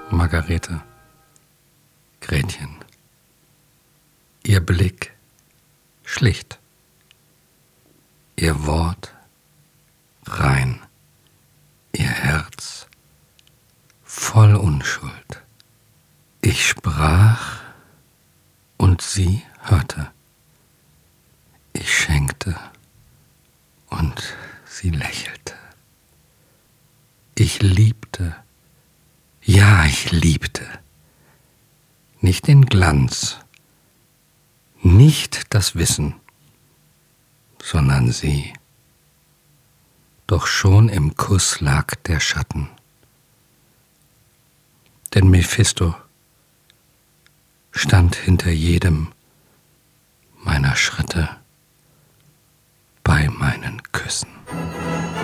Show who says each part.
Speaker 1: Margarete, Gretchen. Ihr Blick schlicht, ihr Wort rein, ihr Herz voll Unschuld. Ich sprach und sie hörte. Ich schenkte und sie lächelte. Ich liebte, ja, ich liebte. Nicht den Glanz, nicht das Wissen, sondern sie. Doch schon im Kuss lag der Schatten. Denn Mephisto stand hinter jedem meiner Schritte bei meinen Küssen.